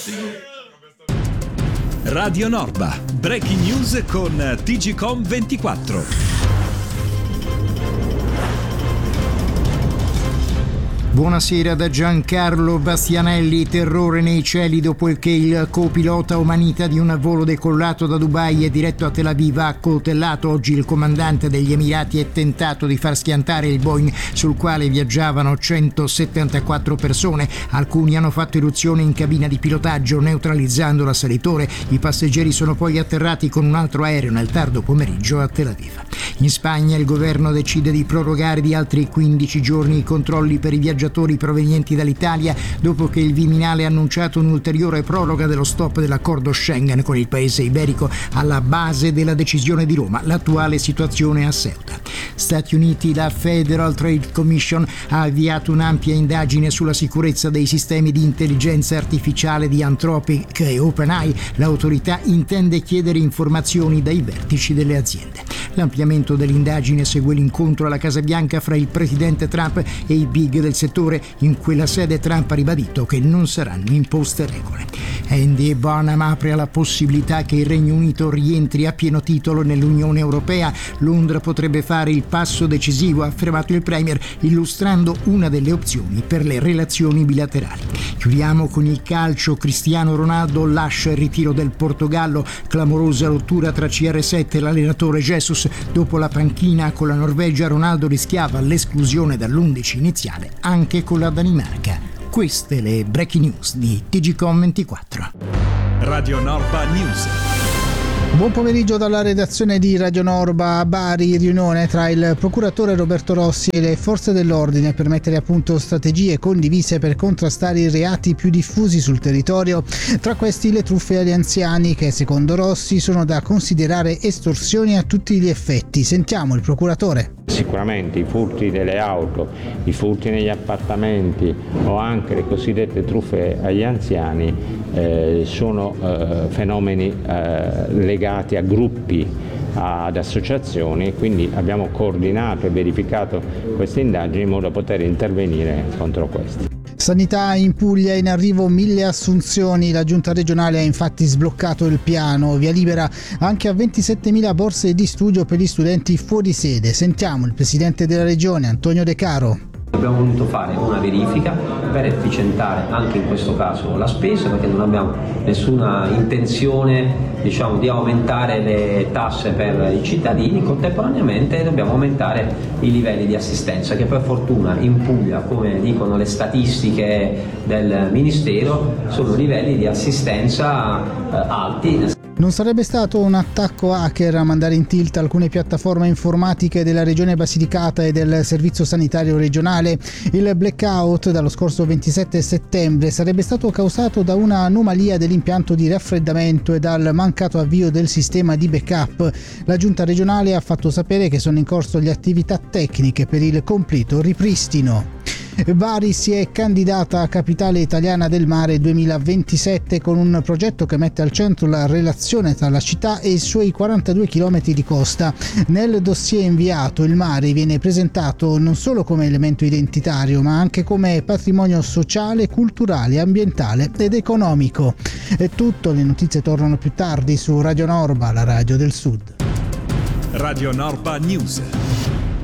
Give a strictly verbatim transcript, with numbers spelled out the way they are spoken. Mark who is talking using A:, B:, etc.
A: Radio Norba, breaking news con T G Com ventiquattro.
B: Buonasera da Giancarlo Bastianelli. Terrore nei cieli dopo che il copilota omanita di un volo decollato da Dubai e diretto a Tel Aviv ha accoltellato oggi il comandante degli Emirati e tentato di far schiantare il Boeing sul quale viaggiavano centosettantaquattro persone. Alcuni hanno fatto irruzione in cabina di pilotaggio neutralizzando l'assalitore. I passeggeri sono poi atterrati con un altro aereo nel tardo pomeriggio a Tel Aviv. In Spagna il governo decide di prorogare di altri quindici giorni i controlli per i viaggiatori provenienti dall'Italia dopo che il Viminale ha annunciato un'ulteriore proroga dello stop dell'accordo Schengen con il paese iberico alla base della decisione di Roma, l'attuale situazione a Ceuta. Stati Uniti, la Federal Trade Commission ha avviato un'ampia indagine sulla sicurezza dei sistemi di intelligenza artificiale di Anthropic e OpenAI. L'autorità intende chiedere informazioni dai vertici delle aziende. L'ampliamento dell'indagine segue l'incontro alla Casa Bianca fra il presidente Trump e i big del settore. In quella sede Trump ha ribadito che non saranno imposte regole. Andy Burnham apre alla possibilità che il Regno Unito rientri a pieno titolo nell'Unione Europea. Londra potrebbe fare il passo decisivo, ha affermato il Premier, illustrando una delle opzioni per le relazioni bilaterali. Chiudiamo con il calcio. Cristiano Ronaldo lascia il ritiro del Portogallo. Clamorosa rottura tra C R sette e l'allenatore Jesus. Dopo la panchina con la Norvegia, Ronaldo rischiava l'esclusione dall'undici iniziale anche con la Danimarca. Queste le breaking news di T G Com ventiquattro.
A: Radio Norba News.
C: Buon pomeriggio dalla redazione di Radio Norba. A Bari, riunione tra il procuratore Roberto Rossi e le forze dell'ordine per mettere a punto strategie condivise per contrastare i reati più diffusi sul territorio. Tra questi le truffe agli anziani che secondo Rossi sono da considerare estorsioni a tutti gli effetti. Sentiamo il procuratore.
D: Sicuramente i furti delle auto, i furti negli appartamenti o anche le cosiddette truffe agli anziani eh, sono eh, fenomeni eh, legati a gruppi, ad associazioni, quindi abbiamo coordinato e verificato queste indagini in modo da poter intervenire contro questi.
C: Sanità in Puglia, in arrivo mille assunzioni. La giunta regionale ha infatti sbloccato il piano, via libera anche a ventisettemila borse di studio per gli studenti fuori sede. Sentiamo il presidente della regione Antonio De Caro.
E: Abbiamo voluto fare una verifica per efficientare anche in questo caso la spesa, perché non abbiamo nessuna intenzione, diciamo, di aumentare le tasse per i cittadini. Contemporaneamente dobbiamo aumentare i livelli di assistenza, che per fortuna in Puglia, come dicono le statistiche del Ministero, sono livelli di assistenza eh, alti.
C: Non sarebbe stato un attacco hacker a mandare in tilt alcune piattaforme informatiche della regione Basilicata e del servizio sanitario regionale. Il blackout dallo scorso ventisette settembre sarebbe stato causato da un'anomalia dell'impianto di raffreddamento e dal mancato avvio del sistema di backup. La giunta regionale ha fatto sapere che sono in corso le attività tecniche per il completo ripristino. Bari si è candidata a capitale italiana del mare duemilaventisette con un progetto che mette al centro la relazione tra la città e i suoi quarantadue chilometri di costa. Nel dossier inviato il mare viene presentato non solo come elemento identitario ma anche come patrimonio sociale, culturale, ambientale ed economico. È tutto, le notizie tornano più tardi su Radio Norba, la radio del Sud.
A: Radio Norba News.